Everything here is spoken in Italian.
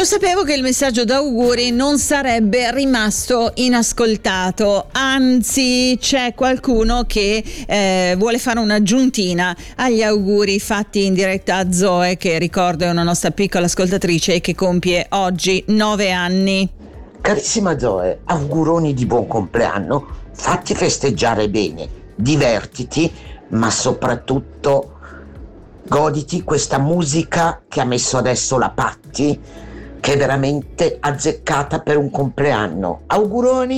Lo sapevo che il messaggio d'auguri non sarebbe rimasto inascoltato, anzi c'è qualcuno che vuole fare un'aggiuntina agli auguri fatti in diretta a Zoe, che ricordo è una nostra piccola ascoltatrice e che compie oggi 9 anni. Carissima Zoe, auguroni di buon compleanno, fatti festeggiare bene, divertiti, ma soprattutto goditi questa musica che ha messo adesso la Patti, che è veramente azzeccata per un compleanno. Auguroni!